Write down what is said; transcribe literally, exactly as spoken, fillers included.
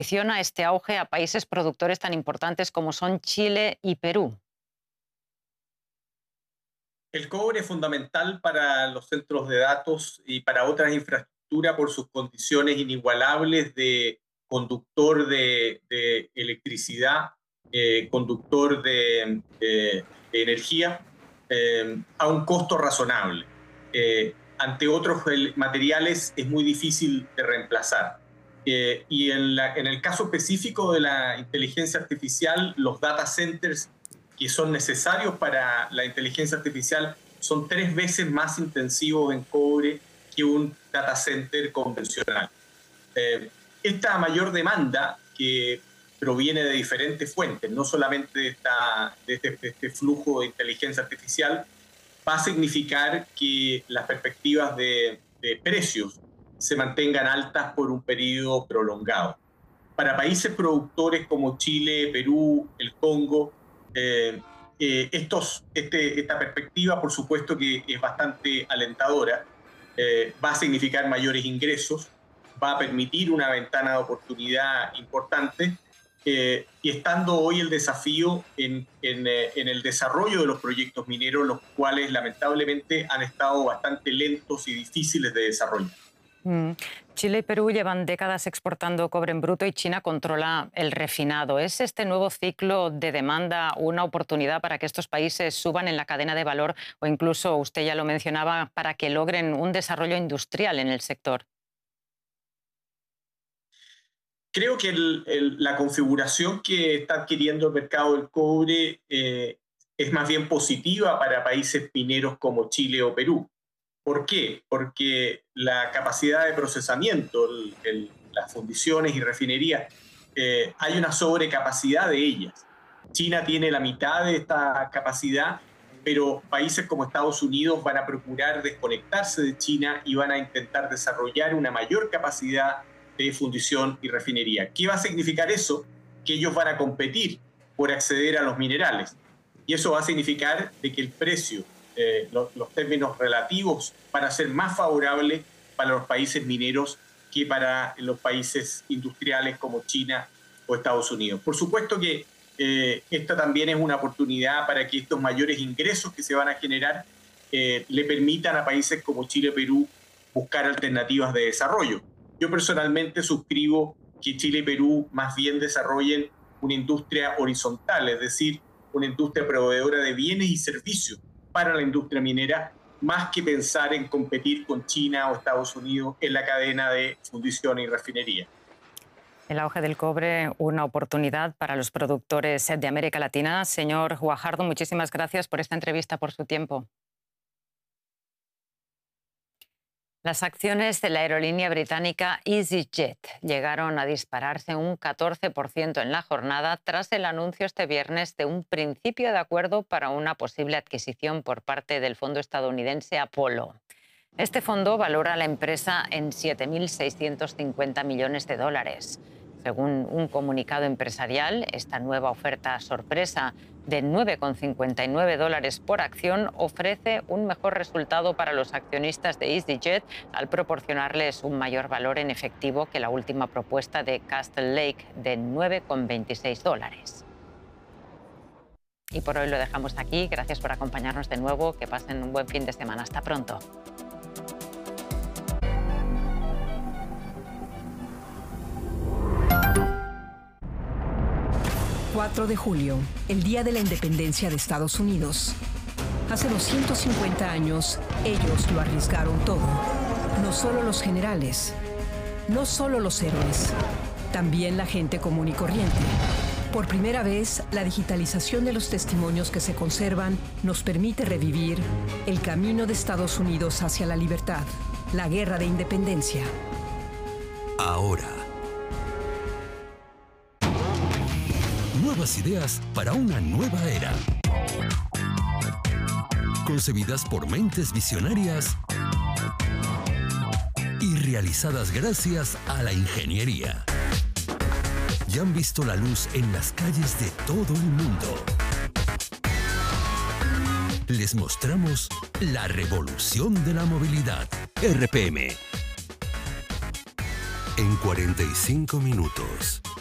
condiciona este auge a países productores tan importantes como son Chile y Perú? El cobre es fundamental para los centros de datos y para otras infraestructuras por sus condiciones inigualables de conductor de, de electricidad, eh, conductor de, de- de energía, eh, a un costo razonable. Eh, ante otros el- materiales es muy difícil de reemplazar. Eh, y en, la- en el caso específico de la inteligencia artificial, los data centers que son necesarios para la inteligencia artificial son tres veces más intensivos en cobre que un data center convencional. Eh, esta mayor demanda, que proviene de diferentes fuentes, no solamente de, esta, de, este, de este flujo de inteligencia artificial, va a significar que las perspectivas de, de precios se mantengan altas por un periodo prolongado. Para países productores como Chile, Perú, el Congo, eh, eh, estos, este, esta perspectiva, por supuesto que es bastante alentadora, eh, va a significar mayores ingresos, va a permitir una ventana de oportunidad importante, eh, y estando hoy el desafío en, en, eh, en el desarrollo de los proyectos mineros, los cuales lamentablemente han estado bastante lentos y difíciles de desarrollar. Mm. Chile y Perú llevan décadas exportando cobre en bruto y China controla el refinado. ¿Es este nuevo ciclo de demanda una oportunidad para que estos países suban en la cadena de valor o incluso, usted ya lo mencionaba, para que logren un desarrollo industrial en el sector? Creo que el- el- la configuración que está adquiriendo el mercado del cobre eh, es más bien positiva para países mineros como Chile o Perú. ¿Por qué? Porque la capacidad de procesamiento, el- el- las fundiciones y refinerías, eh, hay una sobrecapacidad de ellas. China tiene la mitad de esta capacidad, pero países como Estados Unidos van a procurar desconectarse de China y van a intentar desarrollar una mayor capacidad de fundición y refinería. ¿Qué va a significar eso? Que ellos van a competir por acceder a los minerales. Y eso va a significar de que el precio, eh, los, los términos relativos van a ser más favorables para los países mineros que para los países industriales como China o Estados Unidos. Por supuesto que eh, esta también es una oportunidad para que estos mayores ingresos que se van a generar eh, le permitan a países como Chile y Perú buscar alternativas de desarrollo. Yo personalmente suscribo que Chile y Perú más bien desarrollen una industria horizontal, es decir, una industria proveedora de bienes y servicios para la industria minera, más que pensar en competir con China o Estados Unidos en la cadena de fundición y refinería. El auge del cobre, una oportunidad para los productores de América Latina. Señor Guajardo, muchísimas gracias por esta entrevista, por su tiempo. Las acciones de la aerolínea británica EasyJet llegaron a dispararse un catorce por ciento en la jornada tras el anuncio este viernes de un principio de acuerdo para una posible adquisición por parte del fondo estadounidense Apollo. Este fondo valora a la empresa en siete mil seiscientos cincuenta millones de dólares. Según un comunicado empresarial, esta nueva oferta sorpresa de nueve con cincuenta y nueve dólares por acción ofrece un mejor resultado para los accionistas de EasyJet al proporcionarles un mayor valor en efectivo que la última propuesta de Castle Lake de nueve con veintiséis dólares. Y por hoy lo dejamos aquí. Gracias por acompañarnos de nuevo. Que pasen un buen fin de semana. Hasta pronto. cuatro de julio, el día de la independencia de Estados Unidos. Hace doscientos cincuenta años, ellos lo arriesgaron todo. No solo los generales, no solo los héroes, también la gente común y corriente. Por primera vez, la digitalización de los testimonios que se conservan nos permite revivir el camino de Estados Unidos hacia la libertad, la guerra de independencia. Ahora. Nuevas ideas para una nueva era. Concebidas por mentes visionarias y realizadas gracias a la ingeniería. Ya han visto la luz en las calles de todo el mundo. Les mostramos la revolución de la movilidad. R P M. en cuarenta y cinco minutos.